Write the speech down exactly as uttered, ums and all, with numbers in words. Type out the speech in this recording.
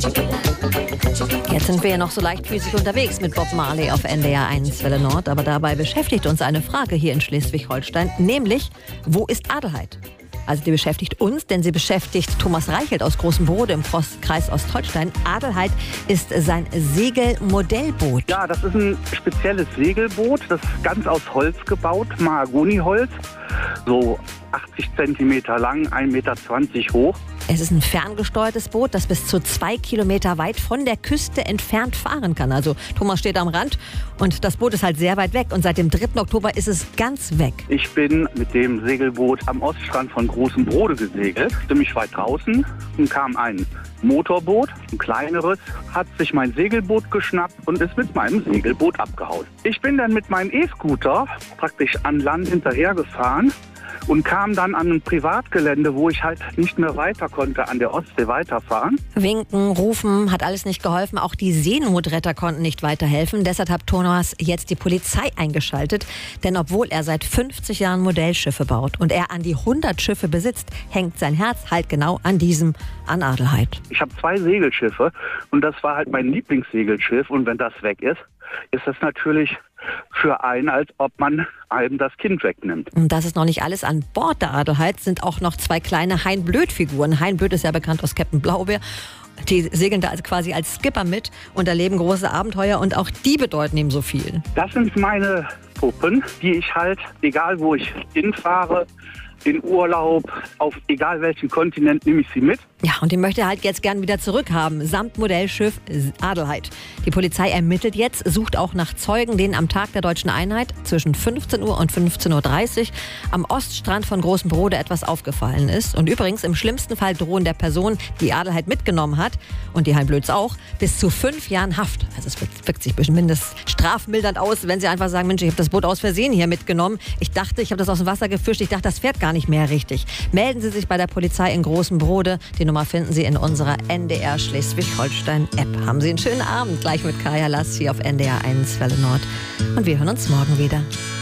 Jetzt sind wir ja noch so leichtfüßig unterwegs mit Bob Marley auf N D R eins Welle Nord, aber dabei beschäftigt uns eine Frage hier in Schleswig-Holstein, nämlich, wo ist Adelheid? Also die beschäftigt uns, denn sie beschäftigt Thomas Reichelt aus Großem Brode im Kreis Ostholstein. Adelheid ist sein Segelmodellboot. Ja, das ist ein spezielles Segelboot, das ist ganz aus Holz gebaut, Mahagoniholz, so achtzig Zentimeter lang, ein Meter zwanzig hoch. Es ist ein ferngesteuertes Boot, das bis zu zwei Kilometer weit von der Küste entfernt fahren kann. Also Thomas steht am Rand und das Boot ist halt sehr weit weg. Und seit dem dritten Oktober ist es ganz weg. Ich bin mit dem Segelboot am Oststrand von Großem Brode gesegelt, ziemlich weit draußen, und kam ein Motorboot, ein kleineres, hat sich mein Segelboot geschnappt und ist mit meinem Segelboot abgehauen. Ich bin dann mit meinem E-Scooter praktisch an Land hinterhergefahren und kam dann an ein Privatgelände, wo ich halt nicht mehr weiter konnte, an der Ostsee weiterfahren. Winken, rufen, hat alles nicht geholfen. Auch die Seenotretter konnten nicht weiterhelfen. Deshalb hat Thomas jetzt die Polizei eingeschaltet. Denn obwohl er seit fünfzig Jahren Modellschiffe baut und er an die hundert Schiffe besitzt, hängt sein Herz halt genau an diesem, an Adelheid. Ich habe zwei Segelschiffe und das war halt mein Lieblingssegelschiff. Und wenn das weg ist, ist das natürlich für einen, als ob man einem das Kind wegnimmt. Und das ist noch nicht alles. An Bord der Adelheid sind auch noch zwei kleine Hein-Blöd-Figuren. Hein Blöd ist ja bekannt aus Captain Blaubeer. Die segeln da also quasi als Skipper mit und erleben große Abenteuer und auch die bedeuten ihm so viel. Das sind meine Puppen, die ich halt, egal wo ich hinfahre, in Urlaub, auf egal welchen Kontinent nehme ich sie mit. Ja, und die möchte er halt jetzt gern wieder zurückhaben, samt Modellschiff Adelheid. Die Polizei ermittelt jetzt, sucht auch nach Zeugen, denen am Tag der Deutschen Einheit zwischen fünfzehn Uhr und fünfzehn Uhr dreißig am Oststrand von Großem Brode etwas aufgefallen ist. Und übrigens, im schlimmsten Fall drohen der Person, die Adelheid mitgenommen hat, und die Hein-Blöds auch, bis zu fünf Jahren Haft. Also es wirkt sich zumindest strafmildernd aus, wenn sie einfach sagen, Mensch, ich habe das Boot aus Versehen hier mitgenommen. Ich dachte, ich habe das aus dem Wasser gefischt, ich dachte, das fährt gar nicht mehr richtig. Melden Sie sich bei der Polizei in Großem Brode. Die Nummer finden Sie in unserer N D R Schleswig-Holstein-App. Haben Sie einen schönen Abend gleich mit Kaya Lass hier auf N D R eins Welle Nord. Und wir hören uns morgen wieder.